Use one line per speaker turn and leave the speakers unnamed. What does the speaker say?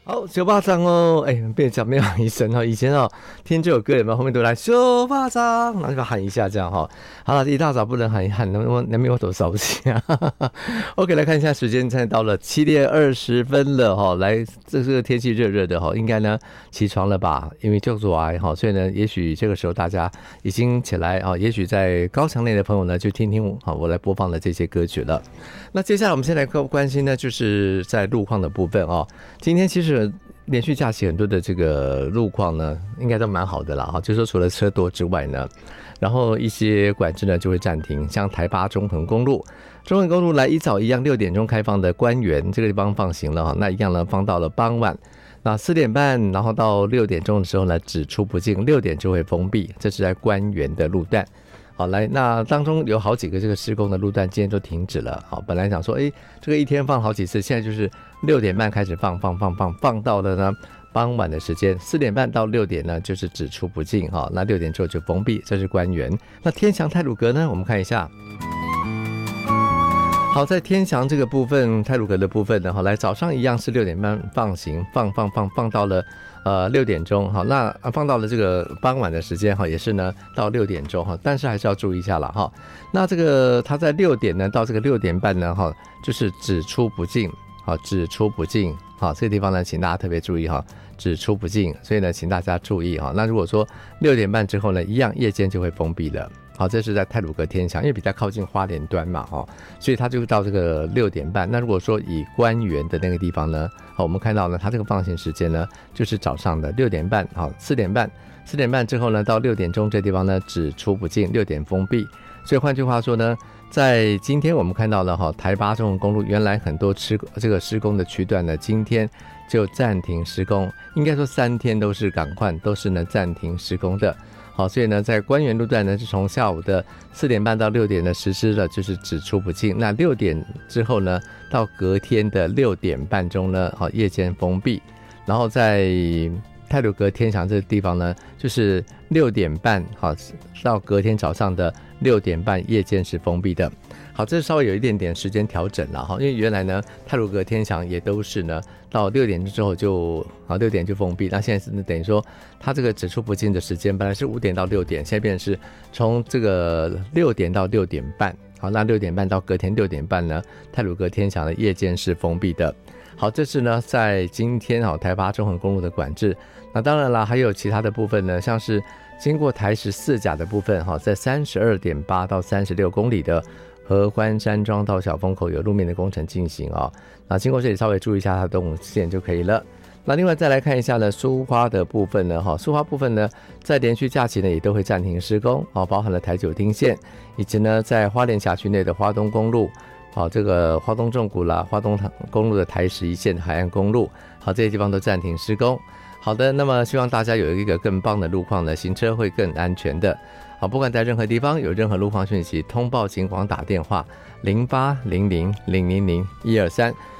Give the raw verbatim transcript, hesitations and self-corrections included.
好，小巴掌哦，哎，别讲没有喊一声哦。以前哦，听这首歌有没有后面都来小巴掌，然后就喊一下这样哈。好了，一大早不能喊一喊，能能没有多烧气啊。OK， 来看一下时间，现在到了七点二十分了哈。来，这个天气热热的哈，应该呢起床了吧？因为就做爱哈，所以呢，也许这个时候大家已经起来啊。也许在高墙内的朋友呢，就听听好我来播放的这些歌曲了。那接下来我们先来关心呢，就是在路况的部分哦。今天其实连续假期很多的这个路况呢，应该都蛮好的啦哈。就是说除了车多之外呢，然后一些管制呢就会暂停，像台八中横公路，中横公路来一早一样六点钟开放的官园这个地方放行了哈，那一样呢放到了傍晚。那四点半，然后到六点钟的时候呢，只出不进，六点就会封闭，这是在官园的路段。好，来，那当中有好几个这个施工的路段今天都停止了。好，本来想说，哎，这个一天放好几次，现在就是六点半开始放，放放放放到了呢傍晚的时间，四点半到六点呢就是只出不进哈，那六点之后就封闭，这是官园。那天祥太鲁阁呢，我们看一下。好，在天祥这个部分，太鲁阁的部分呢，好，来早上一样是六点半放行，放放放放到了呃六点钟，好，那放到了这个傍晚的时间哈，也是呢到六点钟哈，但是还是要注意一下了哈。那这个它在六点呢到这个六点半呢哈，就是只出不进，好，只出不进，好，这个地方呢，请大家特别注意哈，只出不进，所以呢，请大家注意哈。那如果说六点半之后呢，一样夜间就会封闭了。好，这是在太鲁阁天祥，因为比较靠近花莲端嘛，哈，所以它就到这个六点半。那如果说以官园的那个地方呢，好，我们看到呢，它这个放行时间呢，就是早上的六点半，好，四点半，四点半之后呢，到六点钟这地方呢，只出不进，六点封闭。所以换句话说呢，在今天我们看到了哈，台八中横公路原来很多施这个施工的区段呢，今天就暂停施工，应该说三天都是赶快，都是呢暂停施工的。好，所以呢，在官园路段呢，是从下午的四点半到六点呢实施了，就是只出不进。那六点之后呢，到隔天的六点半钟呢，好，夜间封闭。然后在太鲁阁天祥这个地方呢，就是六点半，好，到隔天早上的六点半，夜间是封闭的。好，这稍微有一点点时间调整了哈，因为原来呢，太鲁阁天祥也都是呢，到六点之后就好，六点就封闭。那现在是等于说，它这个只出不进的时间本来是五点到六点，现在变成是从这个六点到六点半。好，那六点半到隔天六点半呢，太鲁阁天祥的夜间是封闭的。好，这是呢在今天好台八中横公路的管制。那当然啦，还有其他的部分呢，像是经过台十四甲的部分哈，在三十二点八到三十六公里的合欢山庄到小风口有路面的工程进行哦。那经过这里稍微注意一下它的动线就可以了。那另外再来看一下呢，苏花的部分呢，哈，苏花部分呢，在连续假期呢也都会暂停施工，哦，包含了台九丁线，以及呢在花莲辖区内的花东公路，好，这个花东纵谷啦，花东公路的台十一线海岸公路，好，这些地方都暂停施工。好的，那么希望大家有一个更棒的路况呢，行车会更安全的。好，不管在任何地方有任何路况讯息，通报请广打电话零八零零零零零一二三。